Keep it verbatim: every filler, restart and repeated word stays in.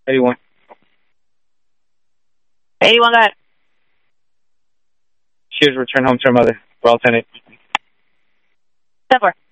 eighty-one. eighty-one, go ahead. She was returned home to her mother. We're all ten eight. ten four.